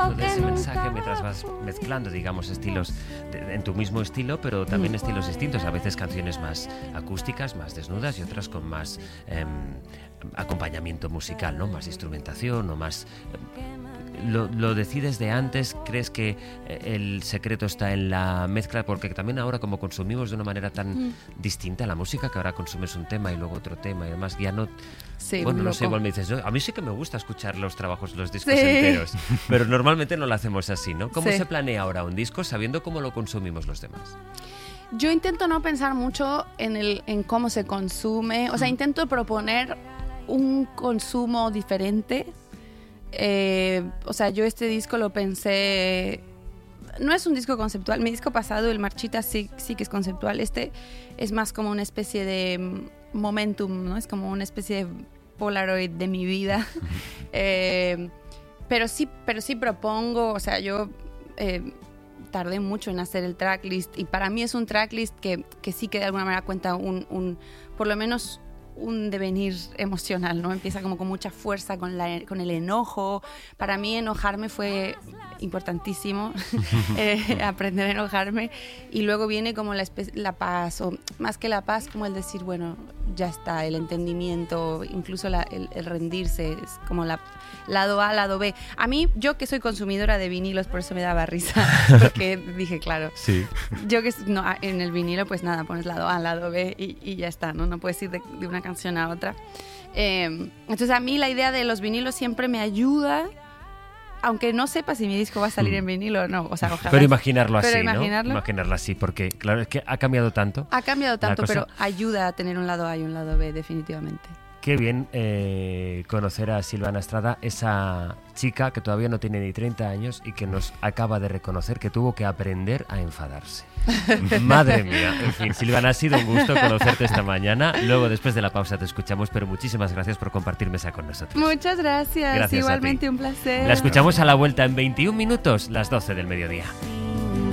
dando de ese mensaje mientras vas mezclando, digamos, estilos en tu mismo estilo, pero también estilos distintos. A veces canciones más acústicas, más desnudas, y otras con más acompañamiento musical, ¿no? Más instrumentación o más... ¿Lo decides de antes? ¿Crees que el secreto está en la mezcla? Porque también ahora, como consumimos de una manera tan distinta la música, que ahora consumes un tema y luego otro tema y demás, ya no... Sí, bueno, no sé, igual me dices, a mí sí que me gusta escuchar los trabajos, los discos enteros, pero normalmente no lo hacemos así, ¿no? ¿Cómo se planea ahora un disco sabiendo cómo lo consumimos los demás? Yo intento no pensar mucho en cómo se consume, o sea, intento proponer un consumo diferente. O sea, yo este disco lo pensé... No es un disco conceptual. Mi disco pasado, el Marchita, sí que es conceptual. Este es más como una especie de momentum, ¿no? Es como una especie de Polaroid de mi vida. Pero sí propongo... O sea, yo tardé mucho en hacer el tracklist. Y para mí es un tracklist que sí que de alguna manera cuenta por lo menos... un devenir emocional, ¿no? Empieza como con mucha fuerza, con el enojo. Para mí enojarme fue importantísimo, aprender a enojarme. Y luego viene como la paz, o más que la paz, como el decir, bueno, ya está, el entendimiento, incluso el rendirse, es como lado A, lado B. A mí, yo que soy consumidora de vinilos, por eso me daba risa, porque dije, claro, sí. Yo que no, en el vinilo, pues nada, pones lado A, lado B y ya está, ¿no? No puedes ir de una canción a otra. Entonces a mí la idea de los vinilos siempre me ayuda, aunque no sepa si mi disco va a salir en vinilo o no. O sea, ojalá. Pero imaginarlo así, pero imaginarlo, ¿no? Imaginarlo así, porque claro, es que ha cambiado tanto. Ha cambiado tanto, pero ayuda a tener un lado A y un lado B, definitivamente. Qué bien conocer a Silvana Estrada, esa chica que todavía no tiene ni 30 años y que nos acaba de reconocer que tuvo que aprender a enfadarse. Madre mía. En fin, Silvana, ha sido un gusto conocerte esta mañana. Luego, después de la pausa, te escuchamos, pero muchísimas gracias por compartir mesa con nosotros. Muchas gracias. Igualmente un placer. La escuchamos a la vuelta en 21 minutos, las 12 del mediodía.